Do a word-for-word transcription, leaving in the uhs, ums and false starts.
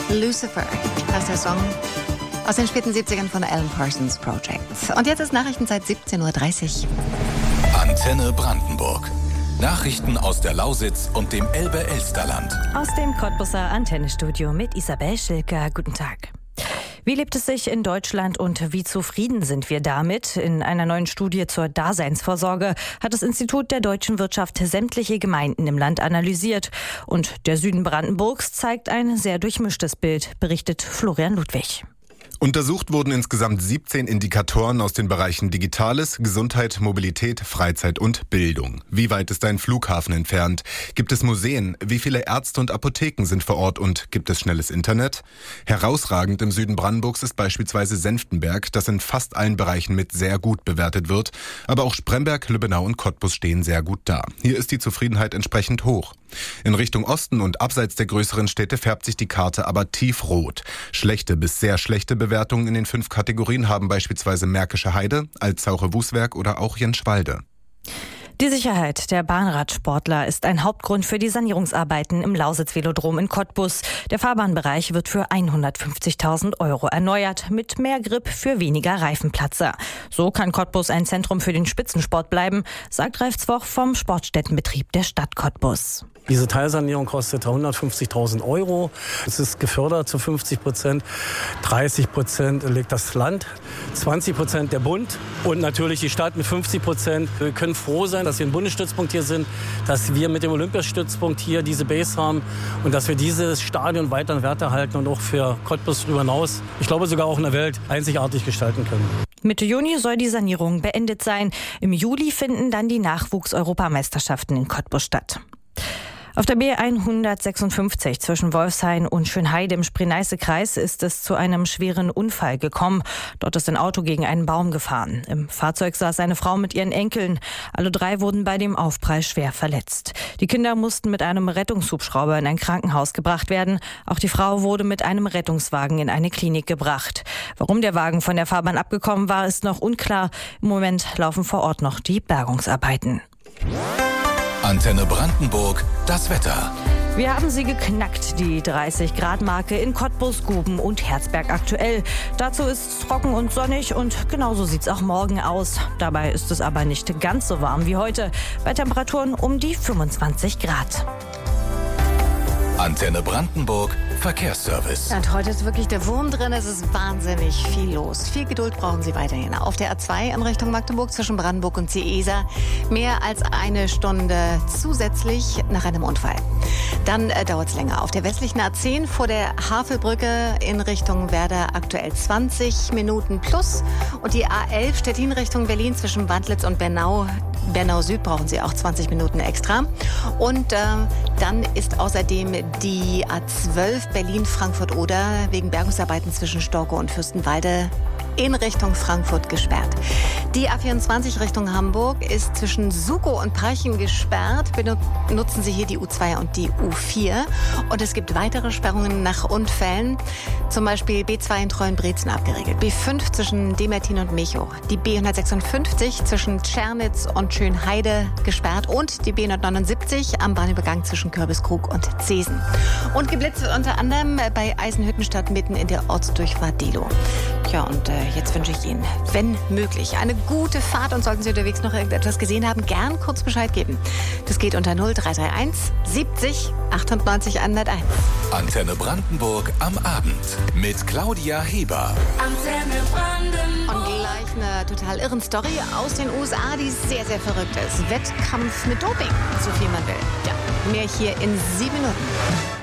Lucifer, das ist der Song aus den späten siebzigern von Alan Parsons Project. Und jetzt ist Nachrichtenzeit siebzehn Uhr dreißig. Antenne Brandenburg. Nachrichten aus der Lausitz und dem Elbe-Elsterland. Aus dem Cottbuser Antennestudio mit Isabel Schilker. Guten Tag. Wie lebt es sich in Deutschland und wie zufrieden sind wir damit? In einer neuen Studie zur Daseinsvorsorge hat das Institut der deutschen Wirtschaft sämtliche Gemeinden im Land analysiert. Und der Süden Brandenburgs zeigt ein sehr durchmischtes Bild, berichtet Florian Ludwig. Untersucht wurden insgesamt siebzehn Indikatoren aus den Bereichen Digitales, Gesundheit, Mobilität, Freizeit und Bildung. Wie weit ist ein Flughafen entfernt? Gibt es Museen? Wie viele Ärzte und Apotheken sind vor Ort und gibt es schnelles Internet? Herausragend im Süden Brandenburgs ist beispielsweise Senftenberg, das in fast allen Bereichen mit sehr gut bewertet wird. Aber auch Spremberg, Lübbenau und Cottbus stehen sehr gut da. Hier ist die Zufriedenheit entsprechend hoch. In Richtung Osten und abseits der größeren Städte färbt sich die Karte aber tiefrot. Schlechte bis sehr schlechte Bewertungen in den fünf Kategorien haben beispielsweise Märkische Heide, Altzauche-Wuswerk oder auch Jenschwalde. Die Sicherheit der Bahnradsportler ist ein Hauptgrund für die Sanierungsarbeiten im Lausitz-Velodrom in Cottbus. Der Fahrbahnbereich wird für hundertfünfzigtausend Euro erneuert, mit mehr Grip für weniger Reifenplatzer. So kann Cottbus ein Zentrum für den Spitzensport bleiben, sagt Ralf Zwoch vom Sportstättenbetrieb der Stadt Cottbus. Diese Teilsanierung kostet hundertfünfzigtausend Euro. Es ist gefördert zu fünfzig Prozent. dreißig Prozent legt das Land, zwanzig Prozent der Bund und natürlich die Stadt mit fünfzig Prozent. Wir können froh sein, dass wir ein Bundesstützpunkt hier sind, dass wir mit dem Olympiastützpunkt hier diese Base haben und dass wir dieses Stadion weiter in Werte halten und auch für Cottbus darüber hinaus, ich glaube sogar auch in der Welt, einzigartig gestalten können. Mitte Juni soll die Sanierung beendet sein. Im Juli finden dann die Nachwuchs-Europameisterschaften in Cottbus statt. Auf der B hundertsechsundfünfzig zwischen Wolfshain und Schönheide im Spree-Neiße-Kreis ist es zu einem schweren Unfall gekommen. Dort ist ein Auto gegen einen Baum gefahren. Im Fahrzeug saß eine Frau mit ihren Enkeln. Alle drei wurden bei dem Aufprall schwer verletzt. Die Kinder mussten mit einem Rettungshubschrauber in ein Krankenhaus gebracht werden. Auch die Frau wurde mit einem Rettungswagen in eine Klinik gebracht. Warum der Wagen von der Fahrbahn abgekommen war, ist noch unklar. Im Moment laufen vor Ort noch die Bergungsarbeiten. Antenne Brandenburg, das Wetter. Wir haben sie geknackt, die dreißig Grad Marke in Cottbus, Guben und Herzberg aktuell. Dazu ist es trocken und sonnig und genauso sieht's auch morgen aus. Dabei ist es aber nicht ganz so warm wie heute, bei Temperaturen um die fünfundzwanzig Grad. Antenne Brandenburg, Verkehrsservice. Und heute ist wirklich der Wurm drin. Es ist wahnsinnig viel los. Viel Geduld brauchen Sie weiterhin. Auf der A zwei in Richtung Magdeburg zwischen Brandenburg und Ciesa mehr als eine Stunde zusätzlich nach einem Unfall. Dann äh, dauert es länger. Auf der westlichen A zehn vor der Havelbrücke in Richtung Werder aktuell zwanzig Minuten plus. Und die A elf Stettin Richtung Berlin zwischen Wandlitz und Bernau. Bernau Süd brauchen Sie auch zwanzig Minuten extra. Und äh, dann ist außerdem die A zwölf Berlin-Frankfurt-Oder wegen Bergungsarbeiten zwischen Storkow und Fürstenwalde in Richtung Frankfurt gesperrt. Die A vierundzwanzig Richtung Hamburg ist zwischen Sukow und Parchim gesperrt. Benutzen Sie hier die U zwei und die U vier. Und es gibt weitere Sperrungen nach Unfällen. Zum Beispiel B zwei in Treuenbrezen abgeregelt. B fünf zwischen Demertin und Mechow. Die B hundertsechsundfünfzig zwischen Tschernitz und Schönheide gesperrt. Und die B hundertneunundsiebzig am Bahnübergang zwischen Kürbiskrug und Zesen. Und geblitzt wird unter anderem bei Eisenhüttenstadt mitten in der Ortsdurchfahrt Delo. Ja, und äh, jetzt wünsche ich Ihnen, wenn möglich, eine gute Fahrt. Und sollten Sie unterwegs noch irgendetwas gesehen haben, gern kurz Bescheid geben. Das geht unter null drei drei eins siebzig achtundneunzig hunderteins. Antenne Brandenburg am Abend mit Claudia Heber. Antenne Brandenburg. Und gleich eine total irren Story aus den U S A, die sehr, sehr verrückt ist. Wettkampf mit Doping, so viel man will. Ja, mehr hier in sieben Minuten.